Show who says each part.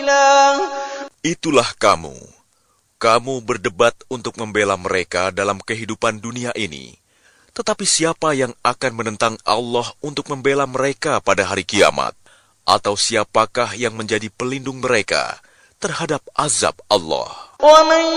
Speaker 1: قَلِيلًا.
Speaker 2: Itulah kamu. Kamu berdebat untuk membela mereka dalam kehidupan dunia ini. Tetapi siapa yang akan menentang Allah untuk membela mereka pada hari kiamat? Atau siapakah yang menjadi pelindung mereka terhadap azab Allah?